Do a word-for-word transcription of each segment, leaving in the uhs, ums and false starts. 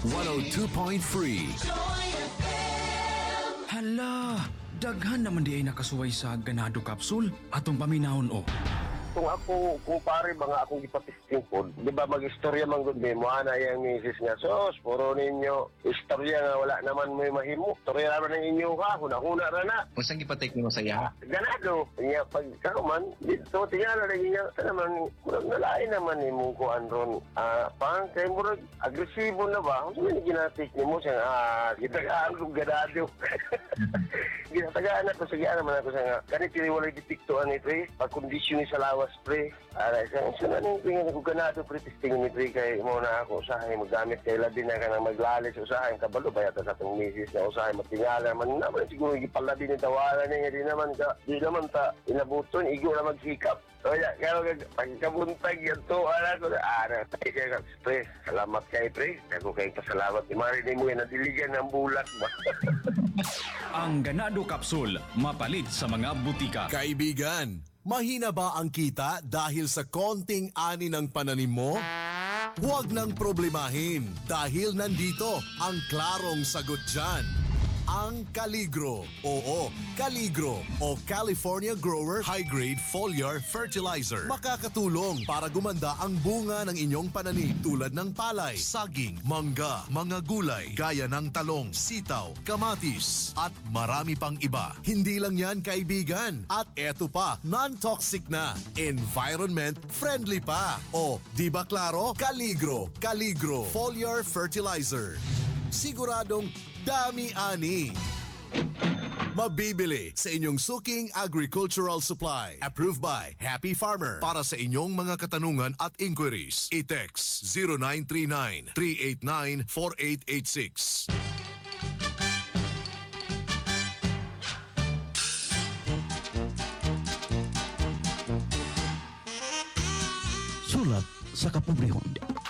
one oh two point three. Hala, daghan naman di ay nakasuway sa ganado capsule atong paminahon o. Kung ako, kung pare ba nga akong ipatisting po, di ba mag-istorya man gud mo, ana yung misis nga, sos, puro ninyo, istorya nga wala naman may mahimo. Istorya naman ng inyo ka, huna-huna na na. Kung saan ipatake mo sa iya? Ganado. Nga, pag karuman, dito, tingnan na rin niya, sa naman, murag nalain naman ni mong kuhan ron. Ah, pang, kaya murag, agresibo na ba? Kung saan ginatik ni mo siya, ah, gitagaan kong ganado. Ginatagaan ako, sige naman ako sa nga, kanit tiniwalay detiktuan ni Pre, pag-kondisyon ni sa lawas, Pre. Aray, sa sa naning tingin ako ganado, Pre, testing ni Pre, kay mo na ako usahay, maggamit kay labi na ka nang maglalis, usahay, kabalo ba yata sa itong misis na usahay, matingala naman naman, siguro ipalabi ni tawaran niya, di naman ka, di naman ta, inabuton, igo na magsikap. Kaya, kaya, pagkabuntag yan to, anak ko na, ah, natay kaya ka, Pre, salamat kay Pre, ako kay pasalamat, imarinig mo yan, nadiligan ng bulat ba? Ang ganado capsule, mapalit sa mga butika. Kaibigan, mahina ba ang kita dahil sa konting ani ng pananim mo? Huwag nang problemahin dahil nandito ang klarong sagot dyan. Ang Caligro. Oo, Caligro o California Grower High Grade Foliar Fertilizer. Makakatulong para gumanda ang bunga ng inyong pananim tulad ng palay, saging, mangga, mga gulay, gaya ng talong, sitaw, kamatis, at marami pang iba. Hindi lang yan, kaibigan. At eto pa, non-toxic na, environment friendly pa. O, di ba klaro? Caligro, Caligro Foliar Fertilizer. Siguradong dami-ani. Mabibili sa inyong suking agricultural supply. Approved by Happy Farmer. Para sa inyong mga katanungan at inquiries, i-text zero nine three nine, three eight nine, four eight eight six. Sulat sa kapobrehon.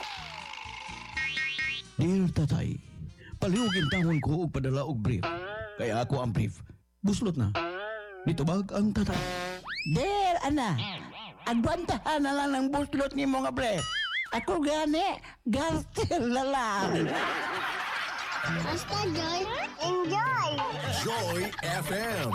Dear Tatay, palihugin tamon ko og padala og brief. Kaya ako ang brief. Buslot na. Dito bag ang tatay. Der, ana. Agwantahan na lang ng buslot ni mga bre. Ako gani, gartel na lang. Basta Joy, enjoy! Joy F M.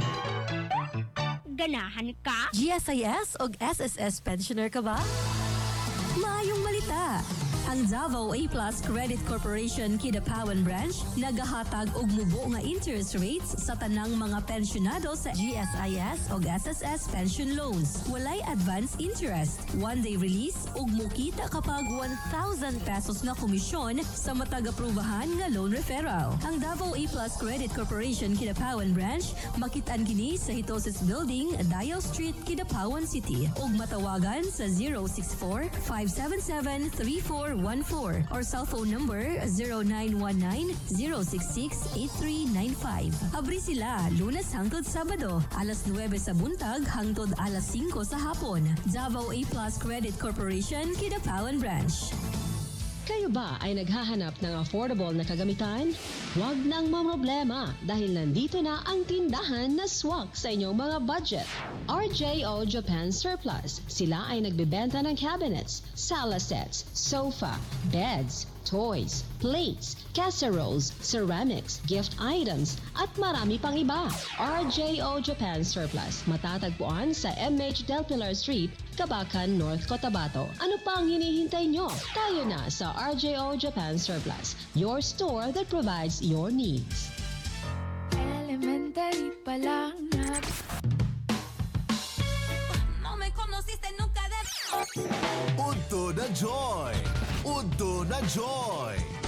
Ganahan ka? G S I S o S S S pensioner ka ba? Maayong malita! Ang Davao A-Plus Credit Corporation Kidapawan Branch nagahatag og mubo nga interest rates sa tanang mga pensyonado sa G S I S o S S S pension loans. Walay advance interest, one-day release ug mukita kapag one thousand pesos na komisyon sa matag-aprubahan nga loan referral. Ang Davao A-Plus Credit Corporation Kidapawan Branch makitaan kini sa Hitosis Building, Dial Street, Kidapawan City ug matawagan sa zero six four, five seven seven, three four one four or cellphone number zero nine one nine, zero six six, eight three nine five. Abri sila Lunes hangtod Sabado, alas nuwebe sa buntag hangtod alas singko sa hapon. Davao A-Plus Credit Corporation, Kidapawan Branch. Kayo ba ay naghahanap ng affordable na kagamitan? Huwag nang mamroblema dahil nandito na ang tindahan na swak sa inyong mga budget. R J O Japan Surplus. Sila ay nagbebenta ng cabinets, sala sets, sofa, beds, toys, plates, casseroles, ceramics, gift items, at marami pang iba. R J O Japan Surplus. Matatagpuan sa M H Del Pilar Street, Cabacan, North Cotabato. Ano pang hinihintay nyo? Tayo na sa R J O Japan Surplus, your store that provides your needs. Elementary pa lang na... No me conociste nunca de... Udto na Joy! Udto na Joy!